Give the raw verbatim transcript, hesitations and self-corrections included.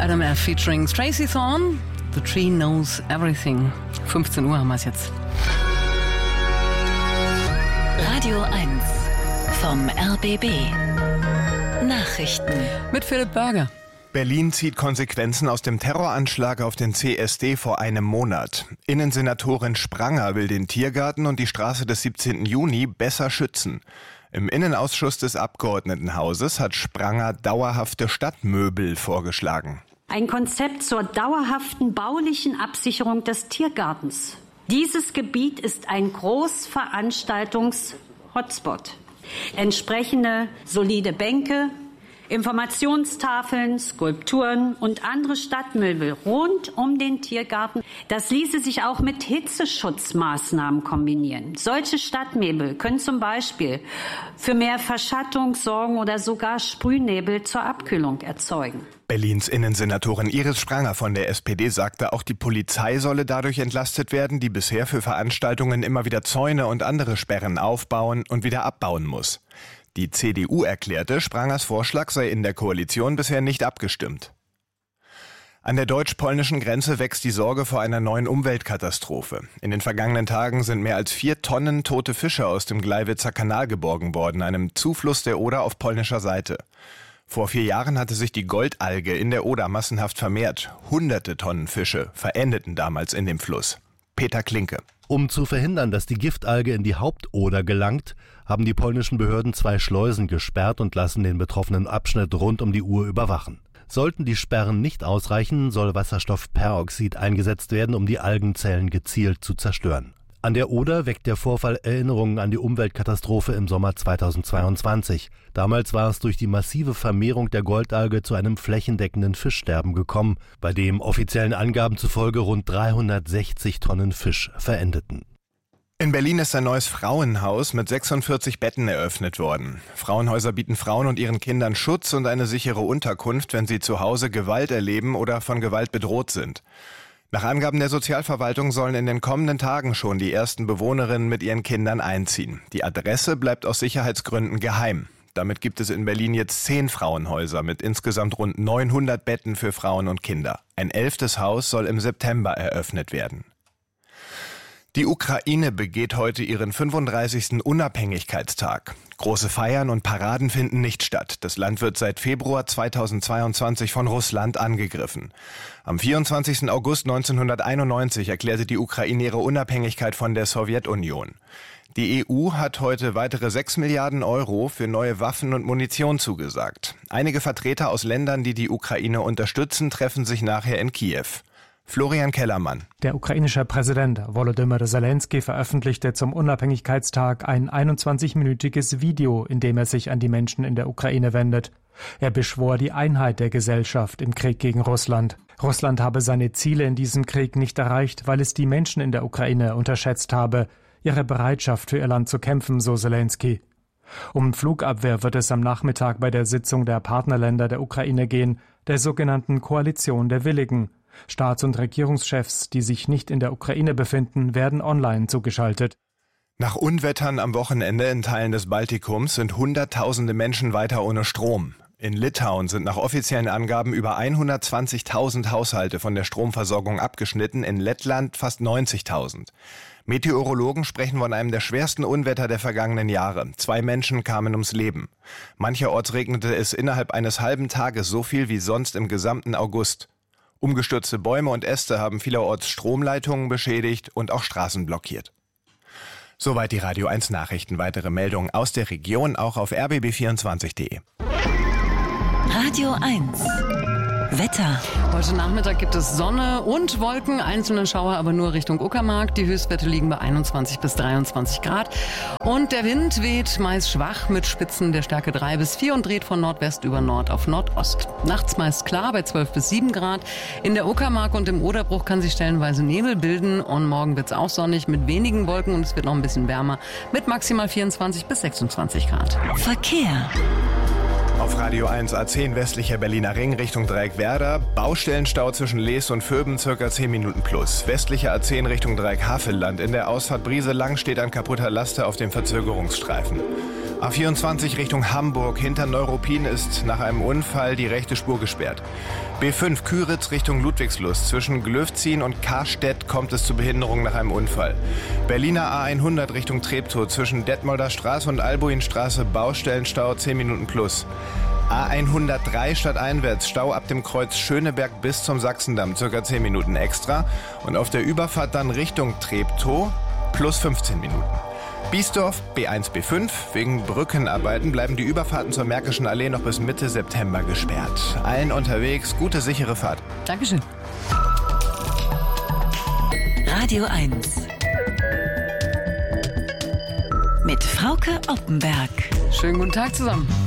Adam F. featuring Tracy Thorn. The Tree Knows Everything. fünfzehn Uhr haben wir es jetzt. Radio eins vom R B B. Nachrichten. Mit Philipp Berger. Berlin zieht Konsequenzen aus dem Terroranschlag auf den C S D vor einem Monat. Innensenatorin Spranger will den Tiergarten und die Straße des siebzehnten Juni besser schützen. Im Innenausschuss des Abgeordnetenhauses hat Spranger dauerhafte Stadtmöbel vorgeschlagen. Ein Konzept zur dauerhaften baulichen Absicherung des Tiergartens. Dieses Gebiet ist ein Großveranstaltungs-Hotspot. Entsprechende solide Bänke, Informationstafeln, Skulpturen und andere Stadtmöbel rund um den Tiergarten. Das ließe sich auch mit Hitzeschutzmaßnahmen kombinieren. Solche Stadtmöbel können zum Beispiel für mehr Verschattung sorgen oder sogar Sprühnebel zur Abkühlung erzeugen. Berlins Innensenatorin Iris Spranger von der S P D sagte, auch die Polizei solle dadurch entlastet werden, die bisher für Veranstaltungen immer wieder Zäune und andere Sperren aufbauen und wieder abbauen muss. Die C D U erklärte, Sprangers Vorschlag sei in der Koalition bisher nicht abgestimmt. An der deutsch-polnischen Grenze wächst die Sorge vor einer neuen Umweltkatastrophe. In den vergangenen Tagen sind mehr als vier Tonnen tote Fische aus dem Gleiwitzer Kanal geborgen worden, einem Zufluss der Oder auf polnischer Seite. Vor vier Jahren hatte sich die Goldalge in der Oder massenhaft vermehrt. Hunderte Tonnen Fische verendeten damals in dem Fluss. Peter Klinke. Um zu verhindern, dass die Giftalge in die Hauptoder gelangt, haben die polnischen Behörden zwei Schleusen gesperrt und lassen den betroffenen Abschnitt rund um die Uhr überwachen. Sollten die Sperren nicht ausreichen, soll Wasserstoffperoxid eingesetzt werden, um die Algenzellen gezielt zu zerstören. An der Oder weckt der Vorfall Erinnerungen an die Umweltkatastrophe im Sommer zweitausendzweiundzwanzig. Damals war es durch die massive Vermehrung der Goldalge zu einem flächendeckenden Fischsterben gekommen, bei dem offiziellen Angaben zufolge rund dreihundertsechzig Tonnen Fisch verendeten. In Berlin ist ein neues Frauenhaus mit sechsundvierzig Betten eröffnet worden. Frauenhäuser bieten Frauen und ihren Kindern Schutz und eine sichere Unterkunft, wenn sie zu Hause Gewalt erleben oder von Gewalt bedroht sind. Nach Angaben der Sozialverwaltung sollen in den kommenden Tagen schon die ersten Bewohnerinnen mit ihren Kindern einziehen. Die Adresse bleibt aus Sicherheitsgründen geheim. Damit gibt es in Berlin jetzt zehn Frauenhäuser mit insgesamt rund neunhundert Betten für Frauen und Kinder. Ein elftes Haus soll im September eröffnet werden. Die Ukraine begeht heute ihren fünfunddreißigsten Unabhängigkeitstag. Große Feiern und Paraden finden nicht statt. Das Land wird seit Februar zweitausendzweiundzwanzig von Russland angegriffen. Am vierundzwanzigsten August neunzehnhunderteinundneunzig erklärte die Ukraine ihre Unabhängigkeit von der Sowjetunion. Die E U hat heute weitere sechs Milliarden Euro für neue Waffen und Munition zugesagt. Einige Vertreter aus Ländern, die die Ukraine unterstützen, treffen sich nachher in Kiew. Florian Kellermann. Der ukrainische Präsident Volodymyr Zelensky veröffentlichte zum Unabhängigkeitstag ein einundzwanzigminütiges Video, in dem er sich an die Menschen in der Ukraine wendet. Er beschwor die Einheit der Gesellschaft im Krieg gegen Russland. Russland habe seine Ziele in diesem Krieg nicht erreicht, weil es die Menschen in der Ukraine unterschätzt habe, ihre Bereitschaft für ihr Land zu kämpfen, so Zelensky. Um Flugabwehr wird es am Nachmittag bei der Sitzung der Partnerländer der Ukraine gehen, der sogenannten Koalition der Willigen. Staats- und Regierungschefs, die sich nicht in der Ukraine befinden, werden online zugeschaltet. Nach Unwettern am Wochenende in Teilen des Baltikums sind Hunderttausende Menschen weiter ohne Strom. In Litauen sind nach offiziellen Angaben über hundertzwanzigtausend Haushalte von der Stromversorgung abgeschnitten, in Lettland fast neunzigtausend. Meteorologen sprechen von einem der schwersten Unwetter der vergangenen Jahre. Zwei Menschen kamen ums Leben. Mancherorts regnete es innerhalb eines halben Tages so viel wie sonst im gesamten August. Umgestürzte Bäume und Äste haben vielerorts Stromleitungen beschädigt und auch Straßen blockiert. Soweit die Radio eins Nachrichten. Weitere Meldungen aus der Region auch auf r b b vierundzwanzig punkt d e. Radio eins Wetter. Heute Nachmittag gibt es Sonne und Wolken, einzelne Schauer aber nur Richtung Uckermark. Die Höchstwerte liegen bei einundzwanzig bis dreiundzwanzig Grad. Und der Wind weht meist schwach mit Spitzen der Stärke drei bis vier und dreht von Nordwest über Nord auf Nordost. Nachts meist klar bei zwölf bis sieben Grad. In der Uckermark und im Oderbruch kann sich stellenweise Nebel bilden. Und morgen wird es auch sonnig mit wenigen Wolken und es wird noch ein bisschen wärmer mit maximal vierundzwanzig bis sechsundzwanzig Grad. Verkehr. Auf Radio eins A zehn westlicher Berliner Ring Richtung Dreieck-Werder. Baustellenstau zwischen Lees und Vöben circa zehn Minuten plus. Westlicher A zehn Richtung Dreieck-Havelland. In der Ausfahrt Briese-Lang steht ein kaputter Laster auf dem Verzögerungsstreifen. A vierundzwanzig Richtung Hamburg. Hinter Neuruppin ist nach einem Unfall die rechte Spur gesperrt. B fünf Küritz Richtung Ludwigslust. Zwischen Glöfzin und Karstedt kommt es zu Behinderungen nach einem Unfall. Berliner A hundert Richtung Treptow. Zwischen Detmolder Straße und Albuinstraße Baustellenstau zehn Minuten plus. A hundertdrei stadteinwärts, Stau ab dem Kreuz Schöneberg bis zum Sachsendamm, circa zehn Minuten extra. Und auf der Überfahrt dann Richtung Treptow plus fünfzehn Minuten. Biesdorf B eins B fünf. Wegen Brückenarbeiten bleiben die Überfahrten zur Märkischen Allee noch bis Mitte September gesperrt. Allen unterwegs gute, sichere Fahrt. Dankeschön. Radio eins. Mit Frauke Oppenberg. Schönen guten Tag zusammen.